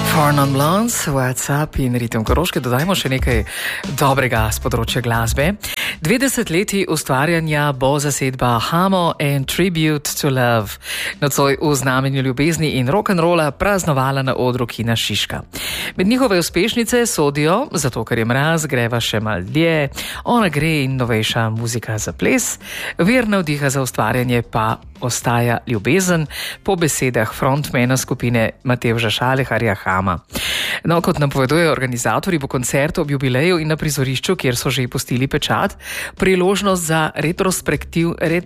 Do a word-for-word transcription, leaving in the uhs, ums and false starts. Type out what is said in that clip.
Four Non Blondes, WhatsApp in Ritem Koroške. Dodajmo še nekaj dobrega z področja glasbe. Dve desetletji ustvarjanja bo zasedba Hamo and Tribute to Love nocoj v znamenju ljubezni in rock'n'rolla praznovala na odru kina Šiška. Med njihove uspešnice sodijo Zato, ker je mraz, greva še mal dlje, Ona gre in novejša muzika za ples. Vir navdiha za ustvarjanje pa ostaja ljubezen, po besedah frontmana skupine Matevža Šaleharja Hama. No, kot nam povedujejo organizatorji, bo koncert ob jubileju in na prizorišču, kjer so že pustili pečat, priložnost za retrospektiv, ret,